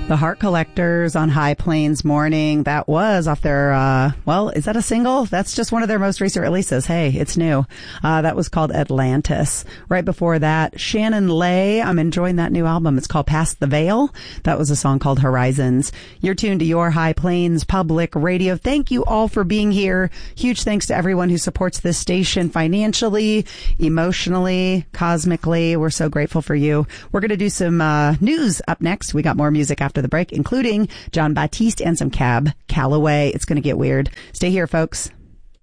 The Heart Collectors on High Plains Morning. That was off their, is that a single? That's just one of their most recent releases. Hey, it's new. That was called Atlantis. Right before that, Shannon Lay. I'm enjoying that new album. It's called Past the Veil. That was a song called Horizons. You're tuned to your High Plains Public Radio. Thank you all for being here. Huge thanks to everyone who supports this station financially, emotionally, cosmically. We're so grateful for you. We're going to do some news up next. We got more music after the break, including John Baptiste and some Cab Calloway. It's going to get weird. Stay here, folks.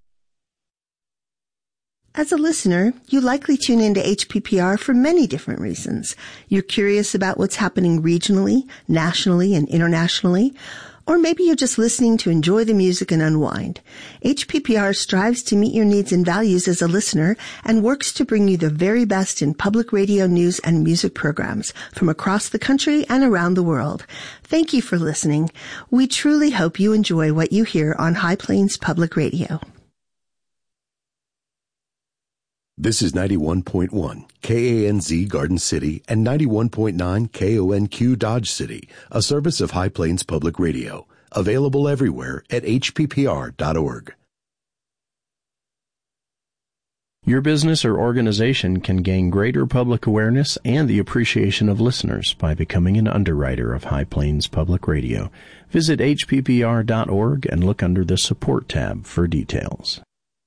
As a listener, you likely tune into HPPR for many different reasons. You're curious about what's happening regionally, nationally, and internationally. Or maybe you're just listening to enjoy the music and unwind. HPPR strives to meet your needs and values as a listener and works to bring you the very best in public radio news and music programs from across the country and around the world. Thank you for listening. We truly hope you enjoy what you hear on High Plains Public Radio. This is 91.1 KANZ Garden City and 91.9 KONQ Dodge City, a service of High Plains Public Radio, available everywhere at hppr.org. Your business or organization can gain greater public awareness and the appreciation of listeners by becoming an underwriter of High Plains Public Radio. Visit hppr.org and look under the Support tab for details.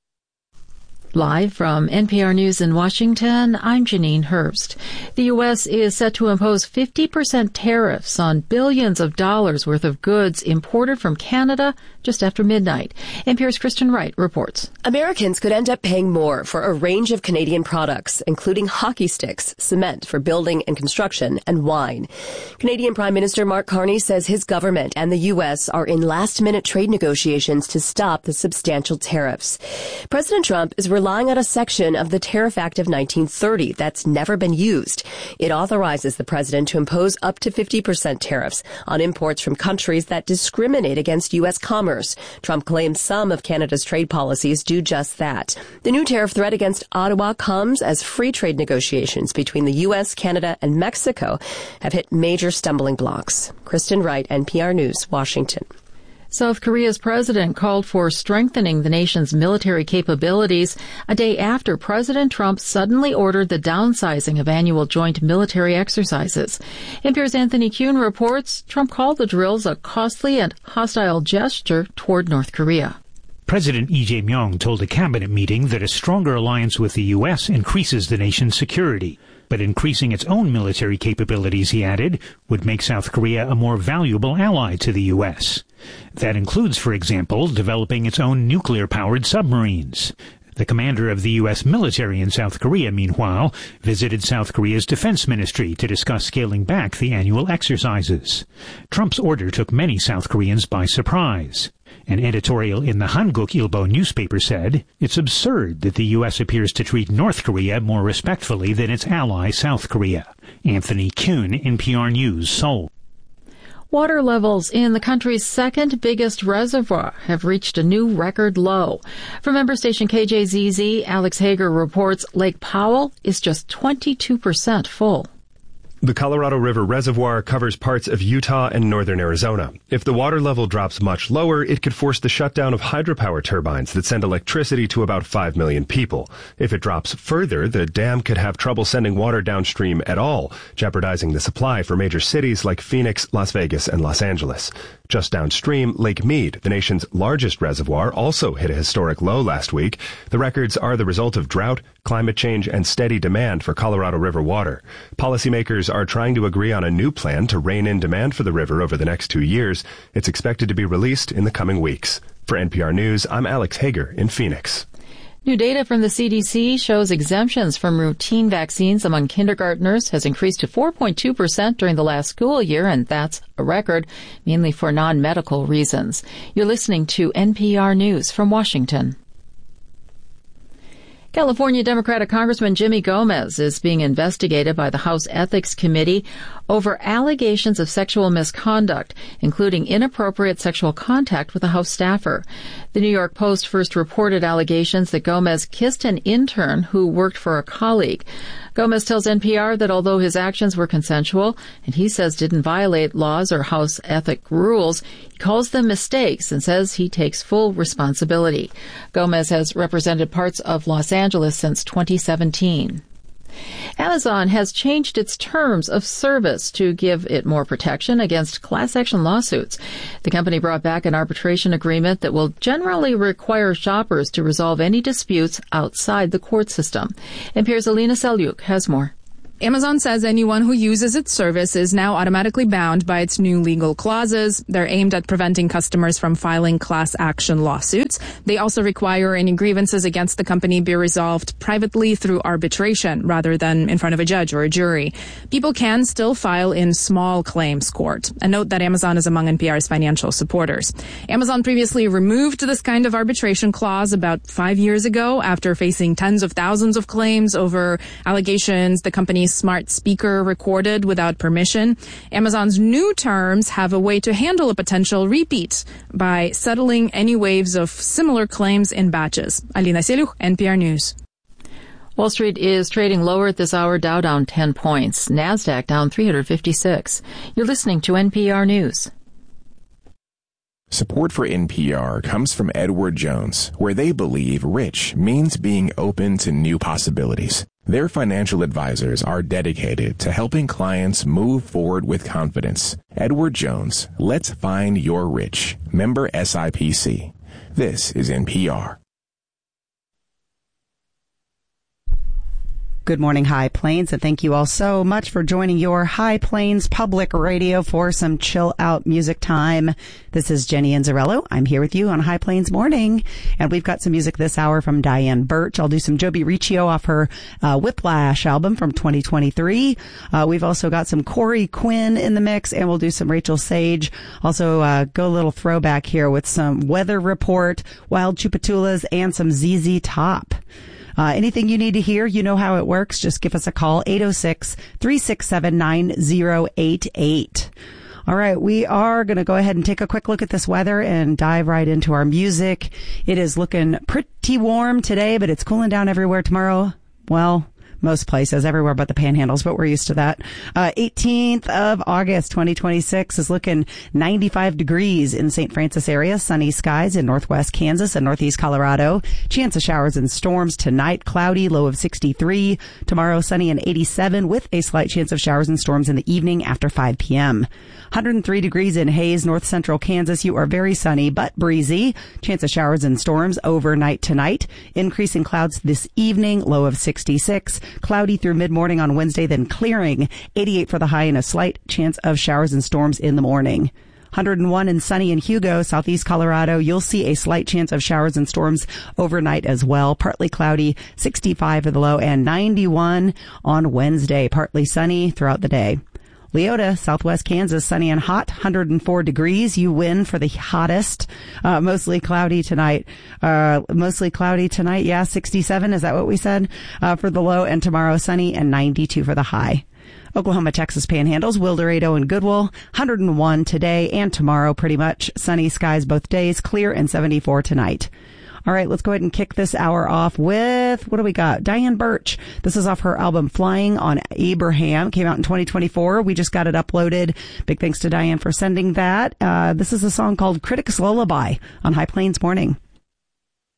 Live from NPR News in Washington, I'm Janine Herbst. The U.S. is set to impose 50% tariffs on billions of dollars worth of goods imported from Canada just after midnight. NPR's Kristen Wright reports. Americans could end up paying more for a range of Canadian products, including hockey sticks, cement for building and construction, and wine. Canadian Prime Minister Mark Carney says his government and the U.S. are in last-minute trade negotiations to stop the substantial tariffs. President Trump is relying on a section of the Tariff Act of 1930 that's never been used. It authorizes the president to impose up to 50% tariffs on imports from countries that discriminate against U.S. commerce. Trump claims some of Canada's trade policies do just that. The new tariff threat against Ottawa comes as free trade negotiations between the U.S., Canada, and Mexico have hit major stumbling blocks. Kristen Wright, NPR News, Washington. South Korea's president called for strengthening the nation's military capabilities a day after President Trump suddenly ordered the downsizing of annual joint military exercises. NPR's Anthony Kuhn reports Trump called the drills a costly and hostile gesture toward North Korea. President Lee Jae-myung told a cabinet meeting that a stronger alliance with the U.S. increases the nation's security. But increasing its own military capabilities, he added, would make South Korea a more valuable ally to the U.S. That includes, for example, developing its own nuclear-powered submarines. The commander of the U.S. military in South Korea, meanwhile, visited South Korea's defense ministry to discuss scaling back the annual exercises. Trump's order took many South Koreans by surprise. An editorial in the Hanguk Ilbo newspaper said, it's absurd that the U.S. appears to treat North Korea more respectfully than its ally South Korea. Anthony Kuhn, NPR News, Seoul. Water levels in the country's second biggest reservoir have reached a new record low. From member station KJZZ, Alex Hager reports Lake Powell is just 22% full. The Colorado River Reservoir covers parts of Utah and northern Arizona. If the water level drops much lower, it could force the shutdown of hydropower turbines that send electricity to about 5 million people. If it drops further, the dam could have trouble sending water downstream at all, jeopardizing the supply for major cities like Phoenix, Las Vegas, and Los Angeles. Just downstream, Lake Mead, the nation's largest reservoir, also hit a historic low last week. The records are the result of drought, climate change, and steady demand for Colorado River water. Policymakers are trying to agree on a new plan to rein in demand for the river over the next 2 years. It's expected to be released in the coming weeks. For NPR News, I'm Alex Hager in Phoenix. New data from the CDC shows exemptions from routine vaccines among kindergartners has increased to 4.2% during the last school year, and that's a record, mainly for non-medical reasons. You're listening to NPR News from Washington. California Democratic Congressman Jimmy Gomez is being investigated by the House Ethics Committee over allegations of sexual misconduct, including inappropriate sexual contact with a House staffer. The New York Post first reported allegations that Gomez kissed an intern who worked for a colleague. Gomez tells NPR that although his actions were consensual and he says didn't violate laws or house ethic rules, he calls them mistakes and says he takes full responsibility. Gomez has represented parts of Los Angeles since 2017. Amazon has changed its terms of service to give it more protection against class action lawsuits. The company brought back an arbitration agreement that will generally require shoppers to resolve any disputes outside the court system. NPR's Alina Selyuk has more. Amazon says anyone who uses its service is now automatically bound by its new legal clauses. They're aimed at preventing customers from filing class action lawsuits. They also require any grievances against the company be resolved privately through arbitration rather than in front of a judge or a jury. People can still file in small claims court. And note that Amazon is among NPR's financial supporters. Amazon previously removed this kind of arbitration clause about 5 years ago after facing tens of thousands of claims over allegations the company's smart speaker recorded without permission. Amazon's new terms have a way to handle a potential repeat by settling any waves of similar claims in batches. Alina Selyuk, NPR News. Wall Street is trading lower at this hour. Dow down 10 points. NASDAQ down 356. You're listening to NPR News. Support for NPR comes from Edward Jones, where they believe rich means being open to new possibilities. Their financial advisors are dedicated to helping clients move forward with confidence. Edward Jones, let's find your rich. Member SIPC. This is NPR. Good morning, High Plains, and thank you all so much for joining your High Plains Public Radio for some chill-out music time. This is Jenny Inzarello. I'm here with you on High Plains Morning, and we've got some music this hour from Diane Birch. I'll do some Joby Riccio off her Whiplash album from 2023. We've also got some Corey Quinn in the mix, and we'll do some Rachel Sage. Also, go a little throwback here with some Weather Report, Wild Chupatulas, and some ZZ Top. Anything you need to hear, you know how it works. Just give us a call, 806-367-9088. All right, we are going to go ahead and take a quick look at this weather and dive right into our music. It is looking pretty warm today, but it's cooling down everywhere tomorrow. Well, most places, everywhere but the panhandles, but we're used to that. 18th of August, 2026 is looking 95 degrees in St. Francis area. Sunny skies in northwest Kansas and northeast Colorado. Chance of showers and storms tonight. Cloudy, low of 63. Tomorrow, sunny and 87 with a slight chance of showers and storms in the evening after 5 p.m. 103 degrees in Hayes, north central Kansas. You are very sunny but breezy. Chance of showers and storms overnight tonight. Increasing clouds this evening, low of 66. Cloudy through mid-morning on Wednesday, then clearing. 88 for the high and a slight chance of showers and storms in the morning. 101 and sunny in Hugo, southeast Colorado. You'll see a slight chance of showers and storms overnight as well. Partly cloudy, 65 for the low, and 91 on Wednesday. Partly sunny throughout the day. Leota, southwest Kansas, sunny and hot, 104 degrees. You win for the hottest. Mostly cloudy tonight. Yeah, 67. Is that what we said? For the low, and tomorrow sunny and 92 for the high. Oklahoma, Texas panhandles, Wildorado and Goodwill, 101 today and tomorrow, pretty much. Sunny skies both days, clear and 74 tonight. All right, let's go ahead and kick this hour off with, what do we got? Diane Birch. This is off her album Flying on Abraham. Came out in 2024. We just got it uploaded. Big thanks to Diane for sending that. This is a song called Critic's Lullaby on High Plains Morning.